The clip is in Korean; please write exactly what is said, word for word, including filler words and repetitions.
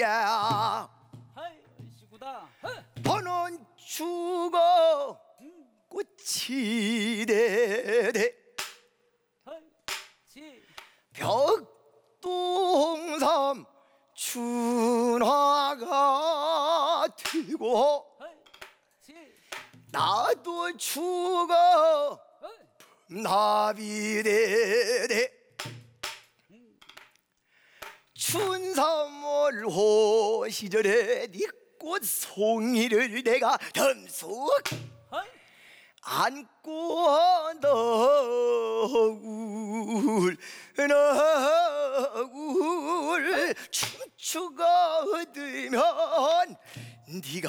야 하이 시구다. 번은 죽어 꽃이 되되 하이 시 벽동삼 춘화가 되고 하이 시 나도 죽어 하이 나비 되되 춘삼월 호 시절에 네 꽃송이를 내가 덤쑥 하이 안고 너울 너울 춤추가 얻으면 네가